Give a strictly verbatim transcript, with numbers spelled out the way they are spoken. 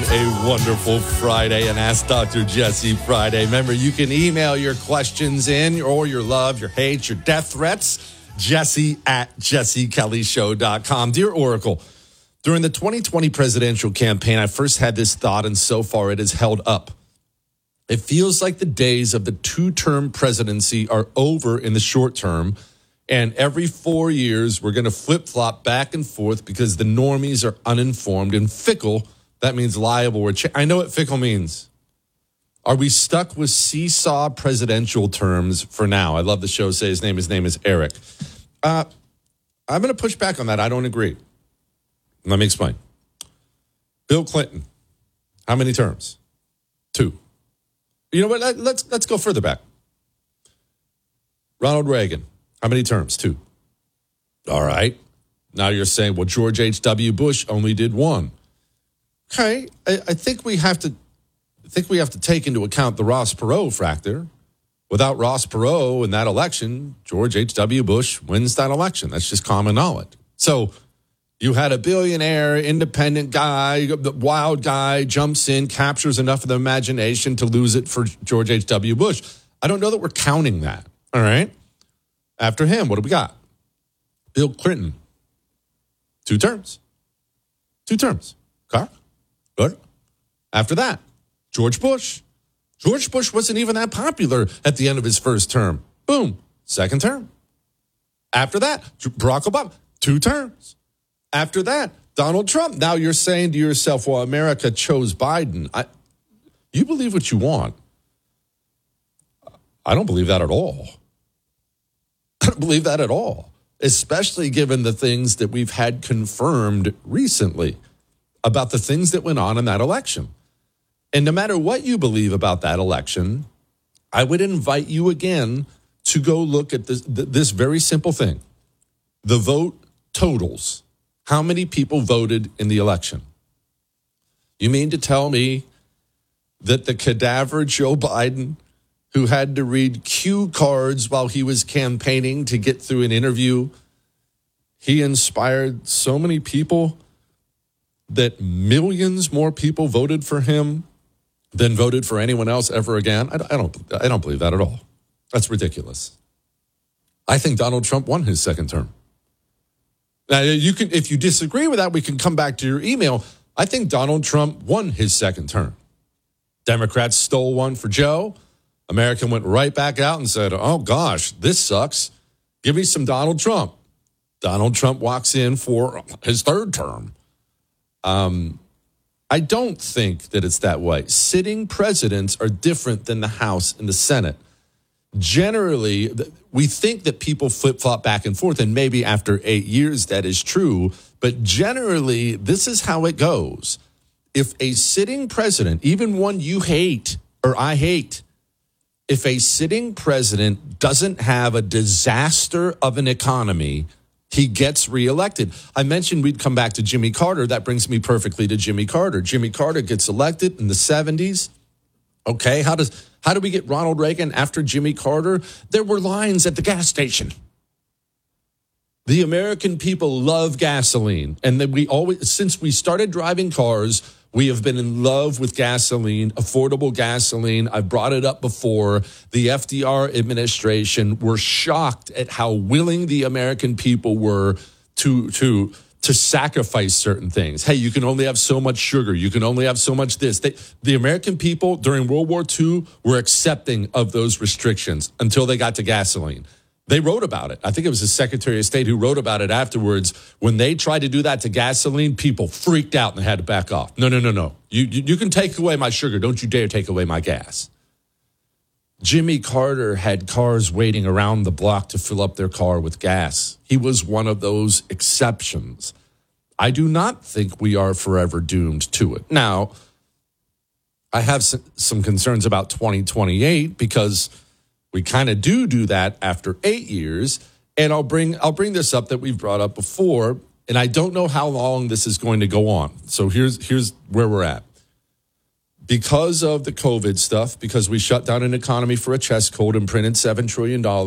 a wonderful Friday and Ask Doctor Jesse Friday. Remember, you can email your questions in or your love, your hate, your death threats, Jesse at jesse kelly show dot com. Dear Oracle, during the twenty twenty presidential campaign, I first had this thought, and so far it has held up. It feels like the days of the two-term presidency are over in the short term, and every four years we're going to flip-flop back and forth because the normies are uninformed and fickle. That means liable. Or cha- I know what fickle means. Are we stuck with seesaw presidential terms for now? I love the show. Say his name. His name is Eric. Uh, I'm going to push back on that. I don't agree. Let me explain. Bill Clinton, how many terms? Two. You know what? Let, let's let's go further back. Ronald Reagan, how many terms? Two. All right. Now you're saying, well, George H W. Bush only did one. Okay, I, I think we have to I think we have to take into account the Ross Perot factor. Without Ross Perot in that election, George H W. Bush wins that election. That's just common knowledge. So you had a billionaire, independent guy, the wild guy, jumps in, captures enough of the imagination to lose it for George H W. Bush. I don't know that we're counting that, all right? After him, what do we got? Bill Clinton. Two terms. Two terms. Okay? Good. After that, George Bush. George Bush wasn't even that popular at the end of his first term. Boom. Second term. After that, Barack Obama. Two terms. After that, Donald Trump. Now you're saying to yourself, well, America chose Biden. I, you believe what you want. I don't believe that at all. I don't believe that at all, especially given the things that we've had confirmed recently about the things that went on in that election. And no matter what you believe about that election, I would invite you again to go look at this, this very simple thing. The vote totals. How many people voted in the election? You mean to tell me that the cadaver Joe Biden, who had to read cue cards while he was campaigning to get through an interview, he inspired so many people that millions more people voted for him than voted for anyone else ever again? I don't, I don't believe that at all. That's ridiculous. I think Donald Trump won his second term. Now, you can, if you disagree with that, we can come back to your email. I think Donald Trump won his second term. Democrats stole one for Joe. America went right back out and said, oh, gosh, this sucks. Give me some Donald Trump. Donald Trump walks in for his third term. Um, I don't think that it's that way. Sitting presidents are different than the House and the Senate. Generally, we think that people flip-flop back and forth, and maybe after eight years that is true. But generally, this is how it goes. If a sitting president, even one you hate or I hate, if a sitting president doesn't have a disaster of an economy, he gets reelected. I mentioned we'd come back to Jimmy Carter. That brings me perfectly to Jimmy Carter. Jimmy Carter gets elected in the seventies. Okay, how does how do we get Ronald Reagan after Jimmy Carter? There were lines at the gas station. The American people love gasoline, and then we always, since we started driving cars, we have been in love with gasoline, affordable gasoline. I've brought it up before. The F D R administration were shocked at how willing the American people were to to to sacrifice certain things. Hey, you can only have so much sugar. You can only have so much this. They, the American people during World War Two were accepting of those restrictions until they got to gasoline. They wrote about it. I think it was the Secretary of State who wrote about it afterwards. When they tried to do that to gasoline, people freaked out and had to back off. No, no, no, no. You, you, you can take away my sugar. Don't you dare take away my gas. Jimmy Carter had cars waiting around the block to fill up their car with gas. He was one of those exceptions. I do not think we are forever doomed to it. Now, I have some concerns about twenty twenty-eight because we kind of do do that after eight years. And I'll bring I'll bring this up that we've brought up before, and I don't know how long this is going to go on. So here's here's where we're at. Because of the COVID stuff, because we shut down an economy for a chess code and printed seven trillion dollars